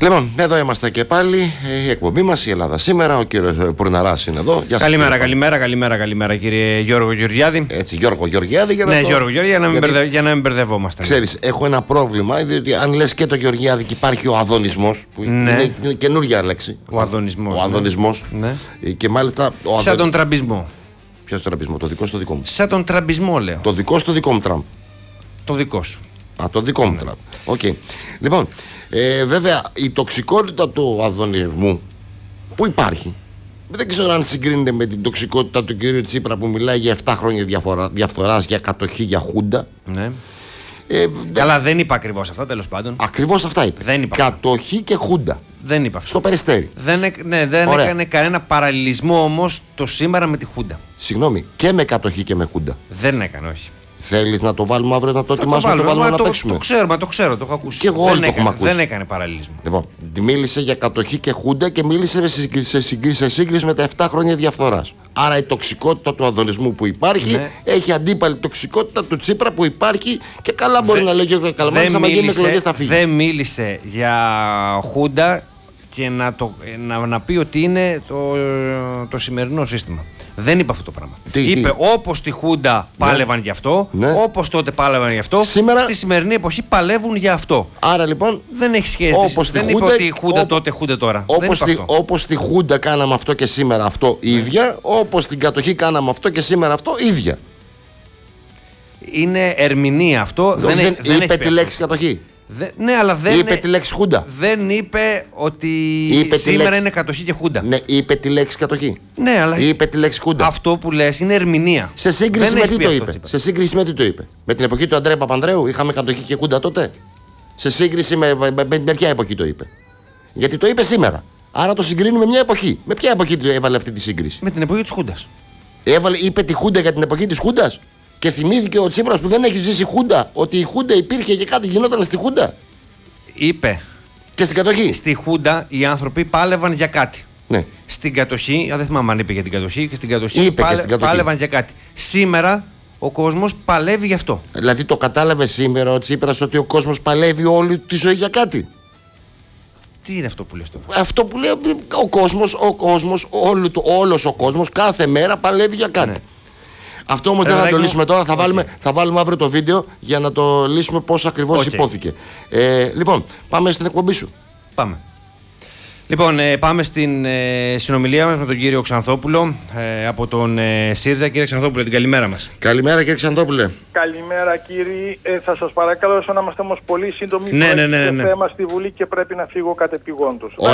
Λοιπόν, εδώ είμαστε και πάλι. Η εκπομπή μας, η Ελλάδα σήμερα. Ο κύριος Πουρναράς είναι εδώ. Καλημέρα κύριε Γιώργο Γεωργιάδη. Έτσι, Γιώργο Γεωργιάδη. Για ναι, Γιώργο Γεωργιάδη, για να μην μπερδευόμαστε. Ξέρεις, έχω ένα πρόβλημα. Διότι αν λες και το Γεωργιάδη και υπάρχει ο αδωνισμός, που είναι καινούργια λέξη. Ο αδωνισμός. Ο αδωνισμός. Ναι. Και μάλιστα. Σαν τον τραμπισμό. Ποιος τραμπισμό, το δικό στο δικό μου. Σαν τον τραμπισμό, λέω. Το δικό στο δικό μου Τραμπ. Το δικό σου. Α, το δικό μου Τραμπ. Οκ. Λοιπόν, βέβαια η τοξικότητα του αδωνισμού που υπάρχει, δεν ξέρω αν συγκρίνεται με την τοξικότητα του κυρίου Τσίπρα που μιλάει για 7 χρόνια διαφθοράς, για κατοχή, για χούντα. Ναι. Αλλά δεν είπα ακριβώς αυτά, τέλος πάντων. Ακριβώς αυτά είπε. Δεν είπα. Κατοχή και χούντα. Δεν είπα αυτό. Στο Περιστέρι. Δεν έκανε κανένα παραλληλισμό όμως το σήμερα με τη χούντα. Συγγνώμη, και με κατοχή και με χούντα. Δεν έκανε, όχι. Θέλεις να το βάλουμε αύριο, να το ετοιμάσουμε, να το βάλουμε να παίξουμε? Το ξέρω, το έχω ακούσει. Και εγώ όλοι το έχουμε ακούσει. Δεν έκανε παραλληλισμό. Λοιπόν, μίλησε για κατοχή και χούντα και μίλησε σε σύγκριση με τα 7 χρόνια διαφθοράς. Άρα η τοξικότητα του αδωνισμού που υπάρχει έχει αντίπαλη τοξικότητα του Τσίπρα που υπάρχει και καλά μπορεί να λέει ο Καλαμάνης άμα γίνει εκλογές θα φύγει. Δεν μίλησε για χούντα και να πει ότι είναι το σημερινό σύστημα. Δεν είπε αυτό το πράγμα. Είπε όπως στη Χούντα πάλευαν γι' αυτό, όπως τότε πάλευαν γι' αυτό, σήμερα, στη σημερινή εποχή παλεύουν γι' αυτό. Άρα λοιπόν δεν έχει σχέση. Δεν είπε ότι η Χούντα τότε, Χούντα τώρα. Όπως στη Χούντα κάναμε αυτό και σήμερα αυτό ίδια, όπως στην κατοχή κάναμε αυτό και σήμερα αυτό ίδια. Είναι ερμηνεία αυτό. Δεν είπε τη λέξη κατοχή. Ναι, αλλά δεν είπε τη λέξη χούντα. Δεν είπε ότι σήμερα είναι κατοχή και χούντα. Ναι, είπε τη λέξη κατοχή. Ναι, αλλά είπε τη λέξη χούντα. Αυτό που λες είναι ερμηνεία. Σε σύγκριση με τι το είπε? Σε σύγκριση με τι το είπε? Με την εποχή του Αντρέα Παπανδρέου είχαμε κατοχή και χούντα τότε? Σε σύγκριση με ποια εποχή το είπε? Γιατί το είπε σήμερα. Άρα το συγκρίνει με μια εποχή. Με ποια εποχή έβαλε αυτή τη σύγκριση? Με την εποχή της χούντας. Είπε τη χούντα για την εποχή της χούντας. Και θυμήθηκε ο Τσίπρας που δεν έχει ζήσει χούντα ότι η χούντα υπήρχε και κάτι γινόταν στη χούντα. Είπε. Και στην κατοχή. Στη χούντα οι άνθρωποι πάλευαν για κάτι. Ναι. Στην κατοχή, δεν θυμάμαι αν είπε για την κατοχή, και στην κατοχή πάλευαν για κάτι. Σήμερα ο κόσμος παλεύει γι' αυτό. Δηλαδή το κατάλαβε σήμερα ο Τσίπρας ότι ο κόσμος παλεύει όλη τη ζωή για κάτι? Τι είναι αυτό που λες τώρα? Αυτό που λέει όλος ο κόσμος κάθε μέρα παλεύει για κάτι. Ναι. Αυτό όμως δεν θα το λύσουμε τώρα. Θα βάλουμε αύριο το βίντεο για να το λύσουμε πώς ακριβώς υπόθηκε. Λοιπόν, πάμε στην εκπομπή σου. Πάμε. Λοιπόν, πάμε στην συνομιλία μας με τον κύριο Ξανθόπουλο από τον ΣΥΡΙΖΑ. Κύριε Ξανθόπουλε, την καλημέρα μας. Καλημέρα κύριε Ξανθόπουλε. Καλημέρα κύριε. Θα σας παρακαλώ να είμαστε όμως πολύ σύντομοι. Ναι. θέμα στη Βουλή και πρέπει να φύγω κατεπηγόντως.